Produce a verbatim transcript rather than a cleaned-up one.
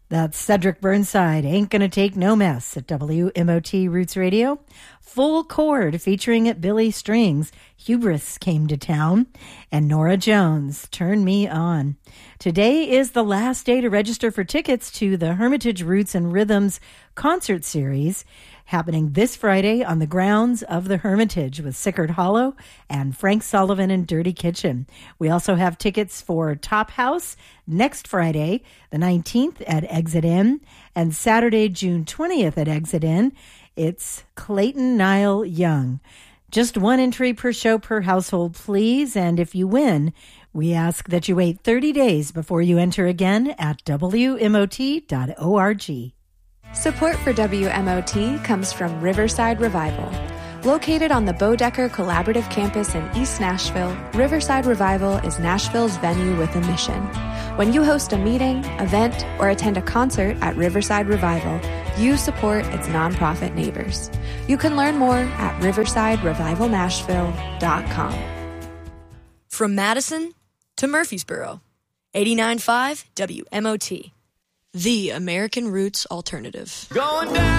That's Cedric Burnside, Ain't Gonna Take No Mess at W M O T Roots Radio. Full Chord featuring at Billy Strings, Hubris Came to Town, and Nora Jones, Turn Me On. Today is the last day to register for tickets to the Hermitage Roots and Rhythms concert series, happening this Friday on the grounds of the Hermitage with Sickard Hollow and Frank Sullivan and Dirty Kitchen. We also have tickets for Top House next Friday, the nineteenth at Exit Inn, and Saturday, June twentieth at Exit Inn. It's Clayton Nile Young. Just one entry per show per household, please. And if you win, we ask that you wait thirty days before you enter again at W M O T dot org. Support for W M O T comes from Riverside Revival. Located on the Bodecker Collaborative Campus in East Nashville, Riverside Revival is Nashville's venue with a mission. When you host a meeting, event, or attend a concert at Riverside Revival, you support its nonprofit neighbors. You can learn more at riverside revival nashville dot com. From Madison to Murfreesboro, eighty-nine point five W M O T, the American Roots Alternative. Going down.